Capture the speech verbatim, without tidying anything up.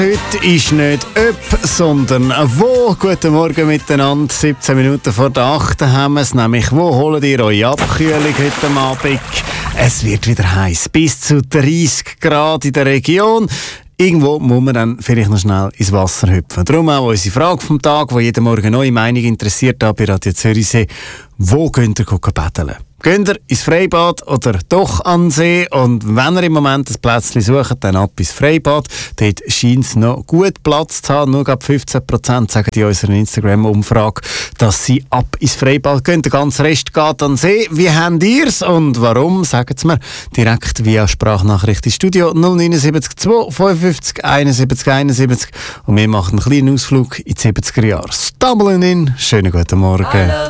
Heute ist nicht ob, sondern wo. Guten Morgen miteinander. siebzehn Minuten vor der acht haben wir es. Nämlich, wo holt ihr eure Abkühlung heute Abend? Es wird wieder heiß. Bis zu dreißig Grad in der Region. Irgendwo muss man dann vielleicht noch schnell ins Wasser hüpfen. Darum auch unsere Frage vom Tag, die jeden Morgen neue Meinung interessiert, da bei Radio Zürichsee. Wo könnt ihr baden? Geht ihr ins Freibad oder doch an den See? Und wenn ihr im Moment ein Plätzchen sucht, dann ab ins Freibad. Dort scheint es noch gut Platz zu haben. Nur gerade fünfzehn Prozent sagen in unserer Instagram-Umfrage, dass sie ab ins Freibad gehen. Der ganze Rest geht an den See. Wie habt ihr es und warum? Sagen Sie mir direkt via Sprachnachricht ins Studio null neun sieben zwei fünfundfünfzig einundsiebzig einundsiebzig. Und wir machen einen kleinen Ausflug in die siebziger Jahre. Stumbling in. Schönen guten Morgen.